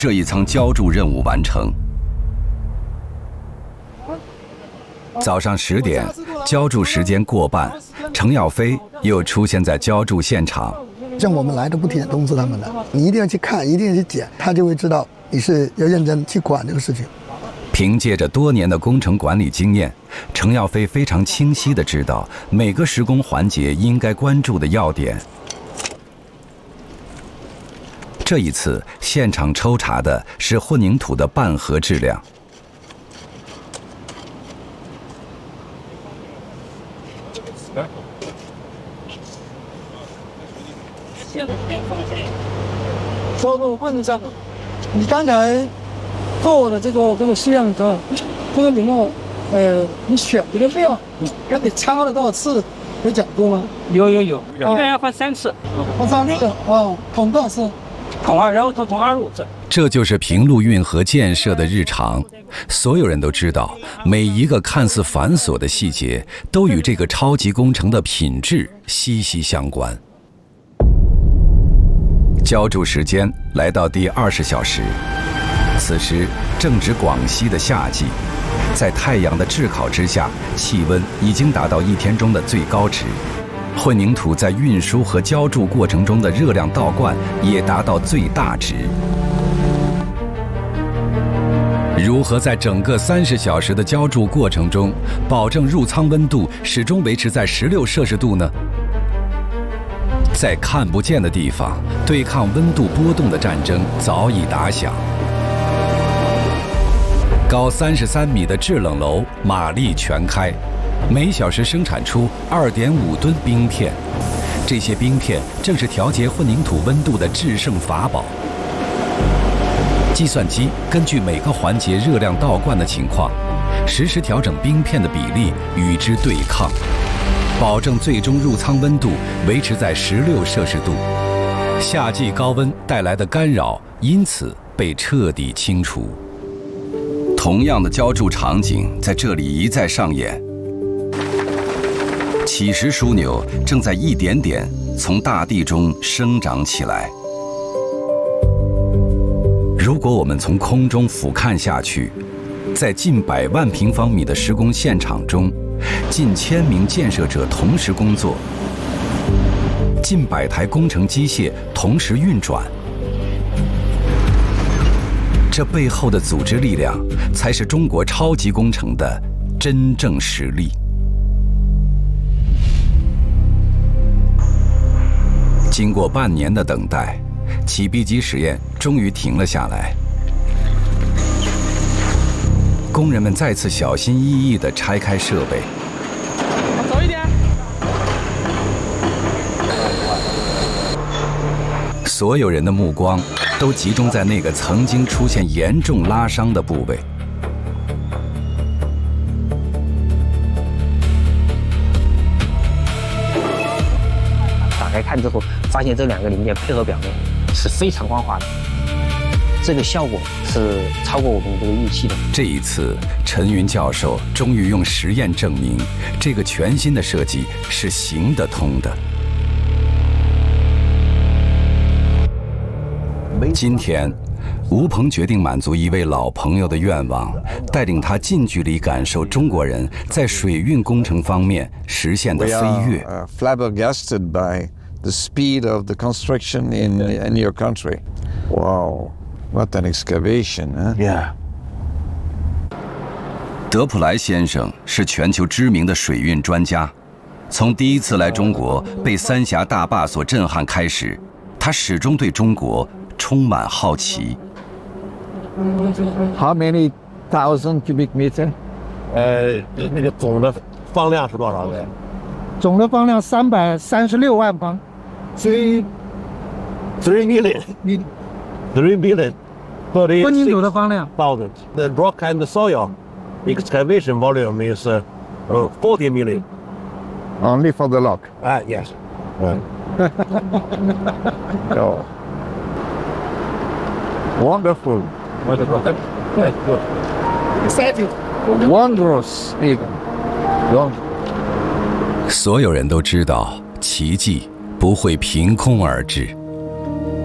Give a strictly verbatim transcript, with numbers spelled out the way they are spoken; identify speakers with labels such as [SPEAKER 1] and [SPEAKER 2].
[SPEAKER 1] 这一舱浇筑任务完成。早上十点，浇筑时间过半，程耀飞又出现在浇筑现场。
[SPEAKER 2] 像我们来都不提通知他们的，你一定要去看，一定要去检，他就会知道你是要认真去管这个事情。
[SPEAKER 1] 凭借着多年的工程管理经验，程耀飞非常清晰地知道每个施工环节应该关注的要点。这一次，现场抽查的是混凝土的拌合质量。
[SPEAKER 3] 说说问一下，你刚才做的这个这个试样的这个里面，呃，你选这个料，跟你敲了多少次，有讲过吗？
[SPEAKER 4] 有有有，一般要换三次。
[SPEAKER 3] 换三次哦，捅多少次？
[SPEAKER 4] 捅二，然后捅捅二十五次。
[SPEAKER 1] 这就是平陆运河建设的日常，所有人都知道，每一个看似繁琐的细节，都与这个超级工程的品质息息相关。浇筑时间来到第二十小时，此时正值广西的夏季，在太阳的炙烤之下，气温已经达到一天中的最高值。混凝土在运输和浇筑过程中的热量倒灌也达到最大值。如何在整个三十小时的浇筑过程中，保证入舱温度始终维持在十六摄氏度呢？在看不见的地方，对抗温度波动的战争早已打响。高三十三米的制冷楼马力全开，每小时生产出二点五吨冰片。这些冰片正是调节混凝土温度的制胜法宝。计算机根据每个环节热量倒灌的情况，实时调整冰片的比例，与之对抗，保证最终入舱温度维持在十六摄氏度。夏季高温带来的干扰因此被彻底清除。同样的浇筑场景在这里一再上演。起石枢纽正在一点点从大地中生长起来。如果我们从空中俯瞰下去，在近百万平方米的施工现场中，近千名建设者同时工作，近百台工程机械同时运转。这背后的组织力量，才是中国超级工程的真正实力。经过半年的等待，起壁机实验终于停了下来。工人们再次小心翼翼地拆开设备。
[SPEAKER 4] 走一点。
[SPEAKER 1] 所有人的目光都集中在那个曾经出现严重拉伤的部位。
[SPEAKER 4] 打开看之后，发现这两个零件配合表面是非常光滑的，这个效果是超过我们这个预期的。
[SPEAKER 1] 这一次，陈云教授终于用实验证明，这个全新的设计是行得通的。今天，吴鹏决定满足一位老朋友的愿望，带领他近距离感受中国人在水运工程方面实现的飞跃。
[SPEAKER 5] We are uh, flabbergasted by the speed of the construction in in your country. Wow, what an excavation, huh?
[SPEAKER 6] Yeah.
[SPEAKER 1] 德普莱先生是全球知名的水运专家，从第一次来中国被三峡大坝所震撼开始，他始终对中国充满好奇。
[SPEAKER 5] How many thousand cubic meter?
[SPEAKER 6] 呃，那个总的方量是多少呢？
[SPEAKER 3] 总的方量三百三十六万方。
[SPEAKER 6] Three, three million, three million.
[SPEAKER 3] 混凝土的方量。
[SPEAKER 6] Thousand. The rock and the soil excavation volume is uh, forty million.
[SPEAKER 5] Only for the lock.
[SPEAKER 6] Ah, yes. Right.
[SPEAKER 5] Oh. Wonderful.
[SPEAKER 6] Wonderful. Good.
[SPEAKER 3] Exciting.
[SPEAKER 5] Wondrous even. Wonderful.
[SPEAKER 1] 所有人都知道，奇迹不会凭空而至。